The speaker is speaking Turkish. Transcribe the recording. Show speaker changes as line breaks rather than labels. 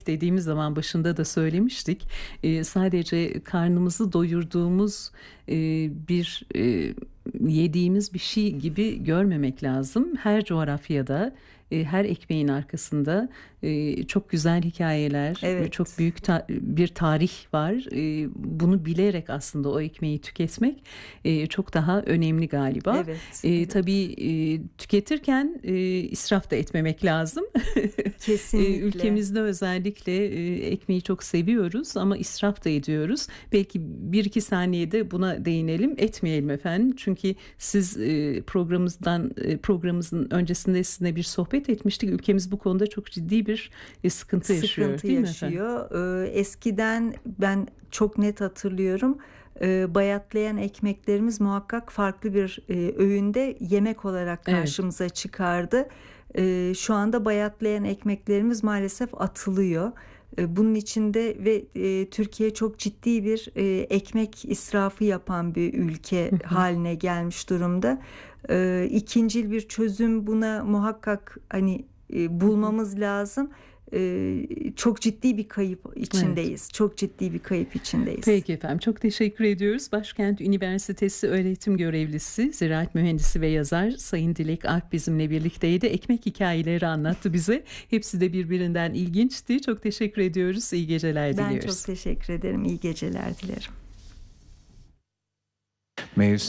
dediğimiz zaman başında da söylemiştik. Sadece karnımızı doyurduğumuz bir yediğimiz bir şey gibi görmemek lazım. Her coğrafyada, her ekmeğin arkasında çok güzel hikayeler, çok
Evet,
büyük bir tarih var. Bunu bilerek aslında o ekmeği tüketmek çok daha önemli galiba.
evet, evet.
Tabii tüketirken israf da etmemek lazım.
Kesinlikle.
Ülkemizde özellikle ekmeği çok seviyoruz ama israf da ediyoruz. Belki bir iki saniyede buna değinelim, etmeyelim efendim. Çünkü siz programımızın öncesinde sizinle bir sohbet etmiştik. Ülkemiz bu konuda çok ciddi bir sıkıntı yaşıyor,
Sıkıntı
değil mi efendim?
yaşıyor. Eskiden ben çok net hatırlıyorum. Bayatlayan ekmeklerimiz muhakkak farklı bir öğünde yemek olarak
Evet.
karşımıza çıkardı. Şu anda bayatlayan ekmeklerimiz maalesef atılıyor. Bunun içinde ve Türkiye çok ciddi bir ekmek israfı yapan bir ülke
Hı hı.
haline gelmiş durumda. İkincil bir çözüm buna muhakkak hani
Hı hı.
bulmamız lazım. Çok ciddi bir kayıp
Evet.
içindeyiz. Çok ciddi bir kayıp içindeyiz.
Peki efendim, çok teşekkür ediyoruz. Başkent Üniversitesi öğretim görevlisi, ziraat mühendisi ve yazar Sayın Dilek Alp bizimle birlikteydi. Ekmek hikayeleri anlattı bize. Hepsi de birbirinden ilginçti. Çok teşekkür ediyoruz. İyi geceler
Ben çok
diliyoruz.
teşekkür ederim. İyi geceler dilerim.
Mevsim